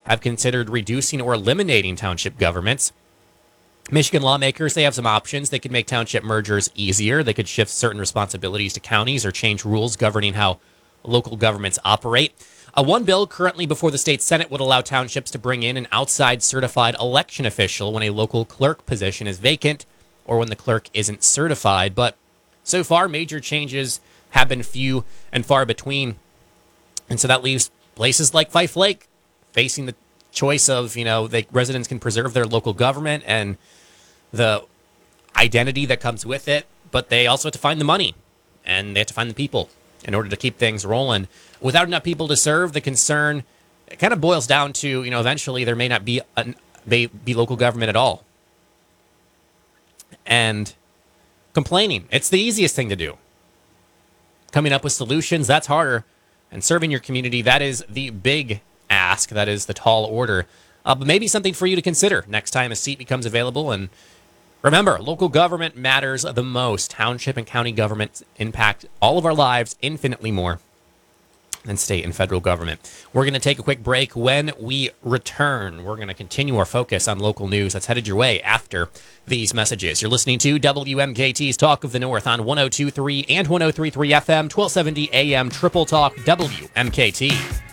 have considered reducing or eliminating township governments. Michigan lawmakers, they have some options. They could make township mergers easier. They could shift certain responsibilities to counties or change rules governing how local governments operate. One bill currently before the state Senate would allow townships to bring in an outside certified election official when a local clerk position is vacant or when the clerk isn't certified. But so far, major changes have been few and far between. And so that leaves places like Fife Lake facing the choice of, residents can preserve their local government and the identity that comes with it, but they also have to find the money and they have to find the people in order to keep things rolling. Without enough people to serve, the concern kind of boils down to, eventually there may not be be local government at all. And complaining, it's the easiest thing to do. Coming up with solutions, that's harder. And serving your community, that is the big ask. That is the tall order. But maybe something for you to consider next time a seat becomes available. And remember, local government matters the most. Township and county governments impact all of our lives infinitely more than state and federal government. We're going to take a quick break. When we return, we're going to continue our focus on local news that's headed your way after these messages. You're listening to WMKT's Talk of the North on 102.3 and 103.3 FM, 1270 AM Triple Talk WMKT.